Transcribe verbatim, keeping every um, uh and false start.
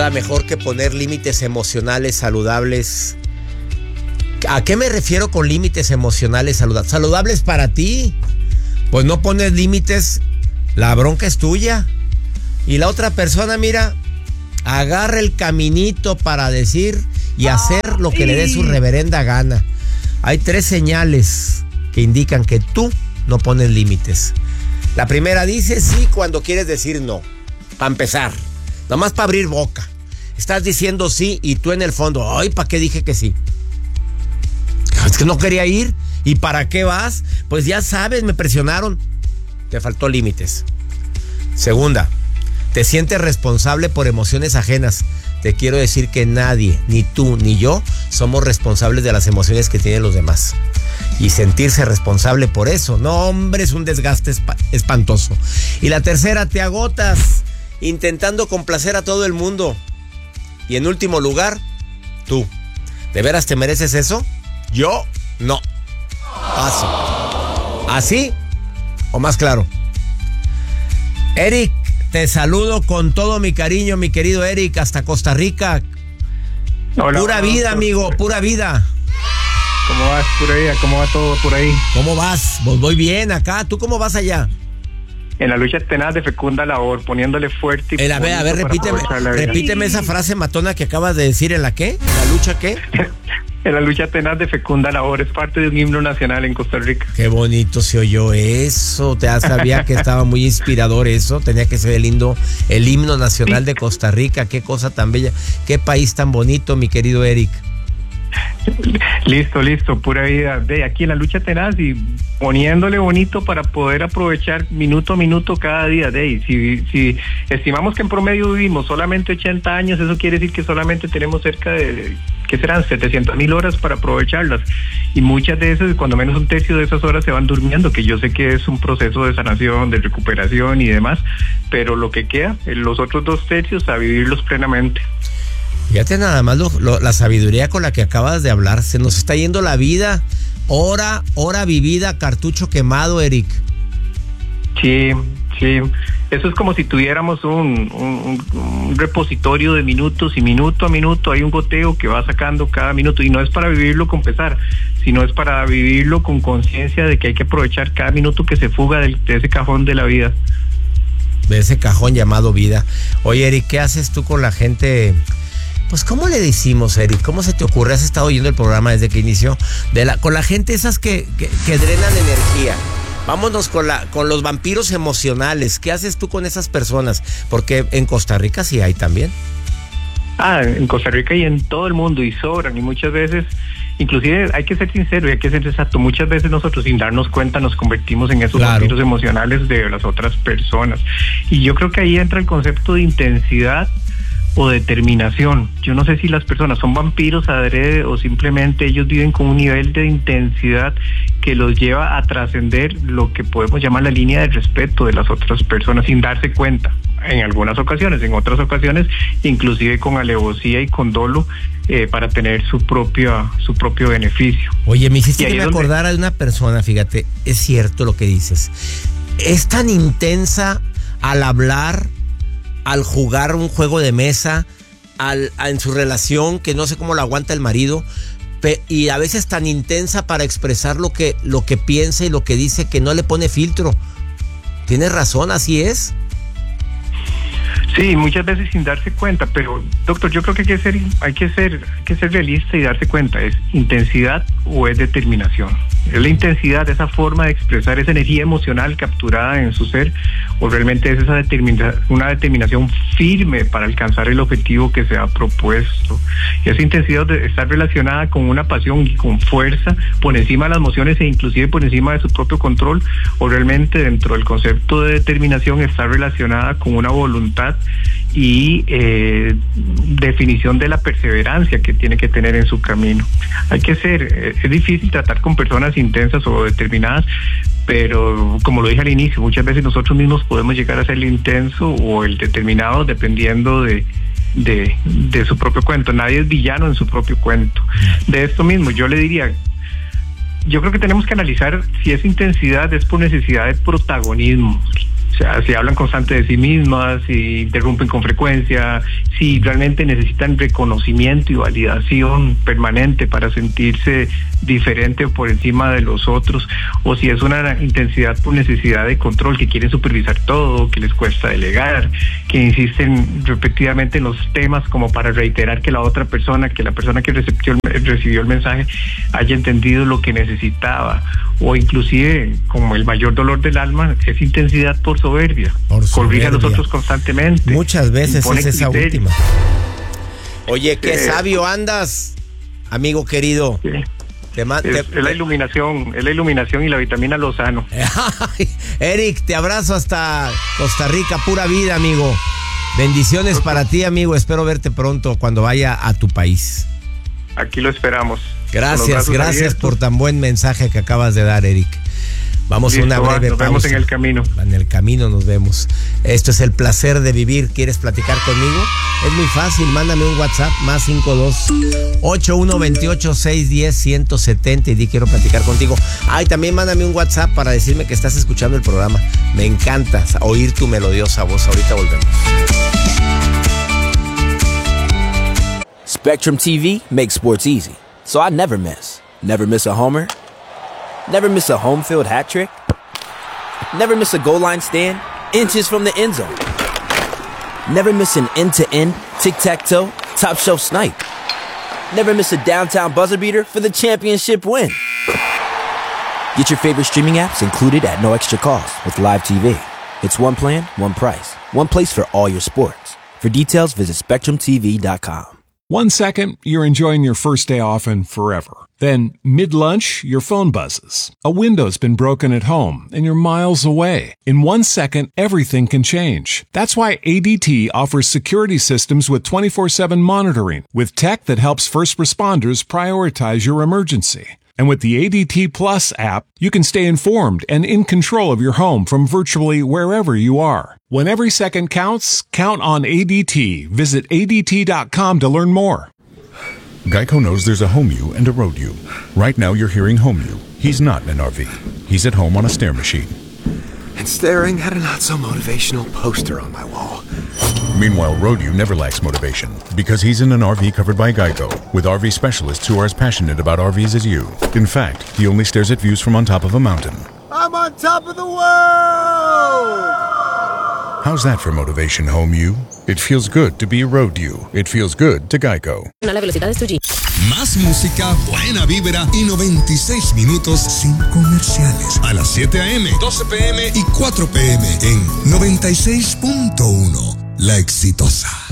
nada mejor que poner límites emocionales saludables. ¿A qué me refiero con límites emocionales saludables? ¿Saludables para ti? Pues no pones límites, la bronca es tuya. Y la otra persona, mira, agarra el caminito para decir y hacer lo que le dé su reverenda gana. Hay tres señales que indican que tú no pones límites. La primera dice sí cuando quieres decir no. Para empezar, nomás para abrir boca. Estás diciendo sí y tú en el fondo, ay, ¿para qué dije que sí? Es que no quería ir. ¿Y para qué vas? Pues ya sabes, me presionaron. Te faltó límites. Segunda, te sientes responsable por emociones ajenas. Te quiero decir que nadie, ni tú ni yo, somos responsables de las emociones que tienen los demás. Y sentirse responsable por eso, no, hombre, es un desgaste esp- espantoso. Y la tercera, te agotas intentando complacer a todo el mundo. Y en último lugar, tú. ¿De veras te mereces eso? Yo, no. Paso. ¿Así o más claro? Eric, te saludo con todo mi cariño, mi querido Eric, hasta Costa Rica. Hola, pura hola, vida, hola, amigo, pura vida. ¿Cómo vas? Pura vida, ¿cómo va todo por ahí? ¿Cómo vas? Pues voy bien acá. ¿Tú cómo vas allá? En la lucha tenaz de fecunda labor, poniéndole fuerte y... El, a ver, a ver, repíteme, repíteme esa frase matona que acabas de decir. ¿En la qué? ¿En la lucha qué? En la lucha tenaz de fecunda labor, es parte de un himno nacional en Costa Rica. Qué bonito se oyó eso. Te sabía que estaba muy inspirador eso. Tenía que ser el lindo, el himno nacional de Costa Rica. Qué cosa tan bella. Qué país tan bonito, mi querido Eric. Listo, listo, pura vida. De aquí en la lucha tenaz y poniéndole bonito para poder aprovechar minuto a minuto cada día. De ahí, si, si estimamos que en promedio vivimos solamente ochenta años, eso quiere decir que solamente tenemos cerca de, ¿qué serán? setecientas mil horas para aprovecharlas. Y muchas de esas, cuando menos un tercio de esas horas se van durmiendo, que yo sé que es un proceso de sanación, de recuperación y demás, pero lo que queda, los otros dos tercios, a vivirlos plenamente. Fíjate nada más lo, lo, la sabiduría con la que acabas de hablar. Se nos está yendo la vida. Hora, hora vivida, cartucho quemado, Eric. Sí, sí. Eso es como si tuviéramos un, un, un repositorio de minutos y minuto a minuto hay un goteo que va sacando cada minuto. Y no es para vivirlo con pesar, sino es para vivirlo con conciencia de que hay que aprovechar cada minuto que se fuga de, de ese cajón de la vida. De ese cajón llamado vida. Oye, Eric, ¿qué haces tú con la gente? Pues, ¿cómo le decimos, Eric? ¿Cómo se te ocurre? ¿Has estado oyendo el programa desde que inició? De la, con la gente esas que, que, que drenan energía. Vámonos con la con los vampiros emocionales. ¿Qué haces tú con esas personas? Porque en Costa Rica sí hay también. Ah, en Costa Rica y en todo el mundo, y sobran, y muchas veces, inclusive hay que ser sincero y hay que ser exacto, muchas veces nosotros sin darnos cuenta nos convertimos en esos claro. vampiros emocionales de las otras personas. Y yo creo que ahí entra el concepto de intensidad o determinación. Yo no sé si las personas son vampiros adrede o simplemente ellos viven con un nivel de intensidad que los lleva a trascender lo que podemos llamar la línea de respeto de las otras personas sin darse cuenta. En algunas ocasiones, en otras ocasiones, inclusive con alevosía y con dolo eh, para tener su propio, su propio beneficio. Oye, me hiciste que me acordara de una persona, fíjate, es cierto lo que dices. Es tan intensa al hablar, al jugar un juego de mesa, al, a, en su relación, que no sé cómo lo aguanta el marido, pe, y a veces tan intensa para expresar lo que, lo que piensa y lo que dice, que no le pone filtro. Tienes razón, así es. Sí, muchas veces sin darse cuenta, pero doctor, yo creo que hay que ser, hay que ser, hay que ser realista y darse cuenta, ¿es intensidad o es determinación? ¿Es la intensidad, esa forma de expresar esa energía emocional capturada en su ser, o realmente es esa determina, una determinación firme para alcanzar el objetivo que se ha propuesto? Y esa intensidad está relacionada con una pasión y con fuerza por encima de las emociones e inclusive por encima de su propio control, o realmente dentro del concepto de determinación está relacionada con una voluntad y eh, definición de la perseverancia que tiene que tener en su camino. Hay que ser, es difícil tratar con personas intensas o determinadas, pero como lo dije al inicio, muchas veces nosotros mismos podemos llegar a ser el intenso o el determinado dependiendo de de, de su propio cuento. Nadie es villano en su propio cuento. De esto mismo, yo le diría, yo creo que tenemos que analizar si esa intensidad es por necesidad de protagonismo. O sea, si hablan constante de sí mismas, si interrumpen con frecuencia, si realmente necesitan reconocimiento y validación permanente para sentirse diferente o por encima de los otros, o si es una intensidad por necesidad de control, que quieren supervisar todo, que les cuesta delegar, que insisten repetidamente en los temas como para reiterar que la otra persona, que la persona que recibió el, recibió el mensaje haya entendido lo que necesitaba, o inclusive, como el mayor dolor del alma, es intensidad por soberbia, por soberbia. Corrige a los otros constantemente. Muchas veces es esa criterio. última. Oye, qué Eh, sabio andas, amigo querido. Sí. Te ma- Es, te- es la iluminación, es la iluminación y la vitamina Lozano. Eric, te abrazo hasta Costa Rica, pura vida, amigo. Bendiciones para ti, amigo. Espero verte pronto cuando vaya a tu país. Aquí lo esperamos. Gracias, gracias por tan buen mensaje que acabas de dar, Eric. Vamos a una breve nos pausa. vemos en el camino. En el camino nos vemos. Esto es El Placer de Vivir. ¿Quieres platicar conmigo? Es muy fácil. Mándame un WhatsApp más cinco dos ocho uno dos ocho seis uno cero uno siete cero y di quiero platicar contigo. Ay, también mándame un WhatsApp para decirme que estás escuchando el programa. Me encanta oír tu melodiosa voz. Ahorita volvemos. Spectrum T V makes sports easy, so I never miss. Never miss a homer. Never miss a home field hat trick. Never miss a goal line stand, inches from the end zone. Never miss an end-to-end, tic-tac-toe, top-shelf snipe. Never miss a downtown buzzer beater for the championship win. Get your favorite streaming apps included at no extra cost with Live T V. It's one plan, one price, one place for all your sports. For details, visit spectrum t v dot com. One second, you're enjoying your first day off and forever. Then, mid-lunch, your phone buzzes. A window's been broken at home and you're miles away. In one second, everything can change. That's why A D T offers security systems with twenty-four seven monitoring, with tech that helps first responders prioritize your emergency. And with the A D T Plus app, you can stay informed and in control of your home from virtually wherever you are. When every second counts, count on A D T. Visit A D T dot com to learn more. Geico knows there's a home you and a road you. Right now you're hearing home you. He's not in an R V. He's at home on a stair machine. And staring at a not-so-motivational poster on my wall. Meanwhile, road you never lacks motivation because he's in an R V covered by Geico with R V specialists who are as passionate about R Vs as you. In fact, he only stares at views from on top of a mountain. I'm on top of the world! How's that for motivation, home you? It feels good to be a road you. It feels good to Geico. La velocidad es tu G. Más música, buena vibra y noventa y seis minutos sin comerciales. A las siete a eme, doce pe eme y cuatro pe eme en noventa y seis punto uno. La Exitosa.